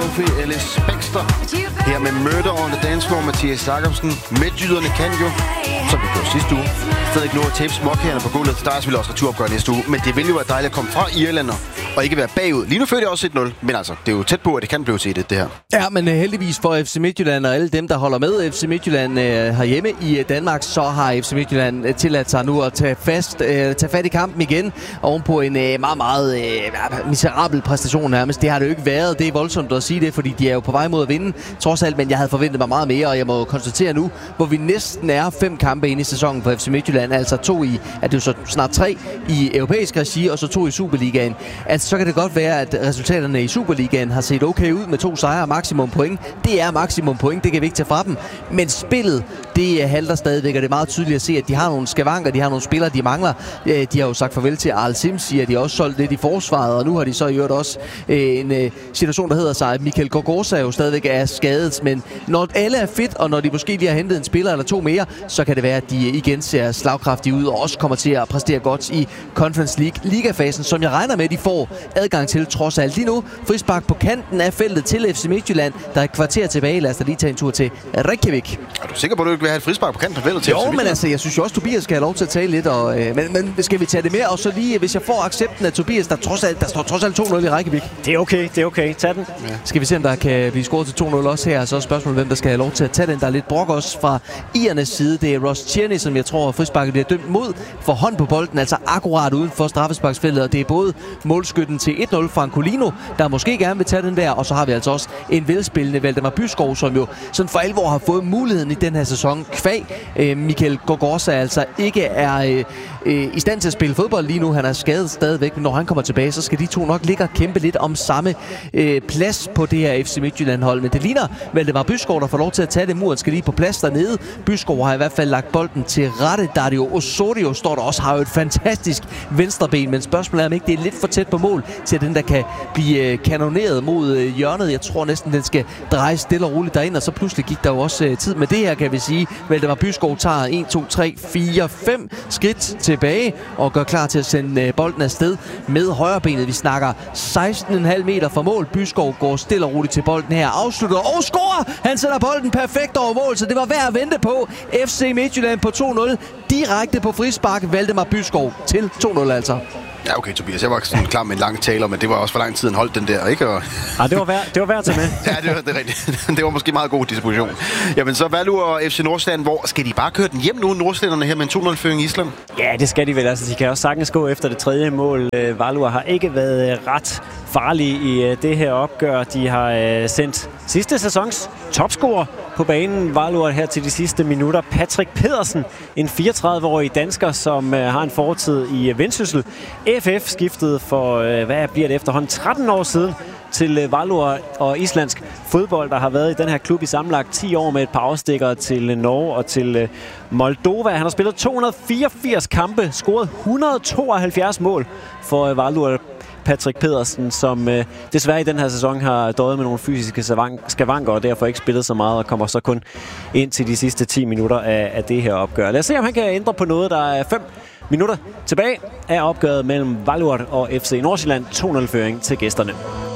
Sophie Ellis Bextor. Her med Murder on the Dance Floor, Mathias Jacobsen. Midtjyderne kan jo, som vi gjorde sidste uge, stadig nå at tabe småkagerne på gulvet. Der er selvfølgelig også returopgør næste uge, men det vil jo være dejligt at komme fra Irland og ikke være bagud. Lige nu fører det også 1-0, men altså, det er jo tæt på, at det kan blive til det her. Ja, men heldigvis for FC Midtjylland og alle dem, der holder med FC Midtjylland herhjemme i Danmark, så har FC Midtjylland tilladt sig nu at tage fat i kampen igen, ovenpå en meget, meget miserabel præstation nærmest. Det har det jo ikke været. Det er voldsomt at sige det, fordi de er jo på vej mod at vinde, trods alt, men jeg havde forventet mig meget mere, og jeg må konstatere nu, hvor vi næsten er 5 kampe inde i sæsonen for FC Midtjylland, altså 2 i, at det er så snart 3 i europæisk regi, og så 2 i Superligaen. Altså, så kan det godt være, at resultaterne i Superligaen har set okay ud med 2 sejre og maksimum point. Det er maksimum point, det kan vi ikke tage fra dem. Men spillet, det halter stadigvæk, og det er meget tydeligt at se, at de har nogle skavanker, de har nogle spillere, de mangler. De har jo sagt farvel til Arl Simsi, at de også solgt lidt i forsvaret, og nu har de så gjort også en situation, der hedder sig, at Michael Gorgosa jo stadigvæk er skadet, men når alle er fit, og når de måske lige har hentet en spiller eller 2 mere, så kan det være, at de igen ser slagkraftige ud, og også kommer til at præstere godt i Conference League ligafasen, som jeg regner med, at de får adgang til trods alt. Lige nu, frispark på kanten af feltet til FC Midtjylland. Der er et kvarter tilbage. Lad os da lige tage en tur til Reykjavik. Er du sikker på, at du ikke vil have et frispark på kanten af feltet til FC Midtjylland? Jo, men altså, jeg synes jo også, Tobias skal have lov til at tale lidt. Og, men skal vi tage det med? Og så lige, hvis jeg får accepten af Tobias, der står trods alt 2-0 i Reykjavik. Det er okay. Tag den. Ja. Skal vi se, om der kan blive scoret til 2-0 også her. Så er spørgsmålet, hvem der skal have lov til at tage den. Der er lidt brok også fra Iernes side. Det er Ross Tierney, som jeg tror, frisparket bliver dømt mod for hånd på bolden, altså akkurat uden for straffesparksfeltet. Og det er både målskytten til 1-0, Francolino, der måske gerne vil tage den der. Og så har vi altså også en velspillende Valdemar Byskov, som jo sådan for alvor har fået muligheden i den her sæson. Kvæg Michael Gorgosa altså ikke er i stand til at spille fodbold lige nu. Han er skadet stadigvæk, men når han kommer tilbage, så skal de to nok ligge og kæmpe lidt om samme plads på det her FC Midtjylland-hold. Men det ligner Valdemar Byskov, der får lov til at tage det. Muren skal lige på plads dernede. Byskov har i hvert fald lagt bolden til rette. Dario Osorio står der også, har jo et fantastisk venstreben, men spørgsmålet er, om ikke det er lidt for tæt på mål til, at den der kan blive kanoneret mod hjørnet. Jeg tror næsten, den skal dreje stille og roligt derind, og så pludselig gik der jo også tid med det her, kan vi sige. Valdemar Byskov tager 1, 2, 3, 4, 5 skridt tilbage og gør klar til at sende bolden afsted med højrebenet. Vi snakker 16,5 meter fra mål. Byskov går stille og roligt til bolden her, afslutter og scorer! Han sætter bolden perfekt over mål, så det var værd at vente på. FC Midtjylland på 2-0, direkte på frispark. Valdemar Byskov til 2-0 altså. Ja, okay, Tobias. Jeg var sådan klar med en lang taler, men det var også for lang tid, han holdt den der, ikke? Og... Ja, det var værd at tage med. Ja, det er rigtigt. Det var måske meget god disposition. Jamen, så Valur og FC Nordsjælland, hvor skal de bare køre den hjem nu, nordsjællanderne her med en 2-0-føring i Island? Ja, det skal de vel. Altså, de kan også sagtens gå efter det 3. mål. Valur har ikke været ret farlige i det her opgør. De har sendt sidste sæsons topscorer på banen. Valur her til de sidste minutter. Patrick Pedersen, en 34-årig dansker, som har en fortid i Vendsyssel. FF skiftede for, hvad bliver det efterhånden, 13 år siden til Valur og islandsk fodbold, der har været i den her klub i sammenlagt 10 år med et par afstikkere til Norge og til Moldova. Han har spillet 284 kampe, scoret 172 mål for Valur. Patrick Pedersen, som desværre i den her sæson har døjet med nogle fysiske skavanker og derfor ikke spillet så meget og kommer så kun ind til de sidste 10 minutter af det her opgør. Lad os se, om han kan ændre på noget. Der er 5 minutter tilbage af opgøret mellem Valur og FC Nordsjælland. 2-0-føring til gæsterne.